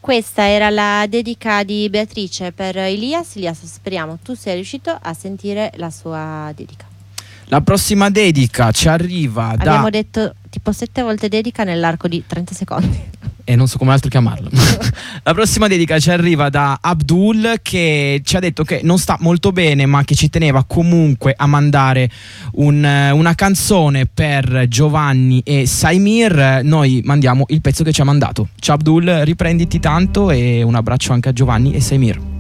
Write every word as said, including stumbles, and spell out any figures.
questa era la dedica di Beatrice per Elias. Elias, speriamo tu sia riuscito a sentire la sua dedica. La prossima dedica ci arriva da... Abbiamo detto tipo sette volte dedica nell'arco di trenta secondi. E non so come altro chiamarlo. La prossima dedica ci arriva da Abdul, che ci ha detto che non sta molto bene, ma che ci teneva comunque a mandare un, una canzone per Giovanni e Saimir. Noi mandiamo il pezzo che ci ha mandato. Ciao Abdul, riprenditi tanto e un abbraccio anche a Giovanni e Saimir.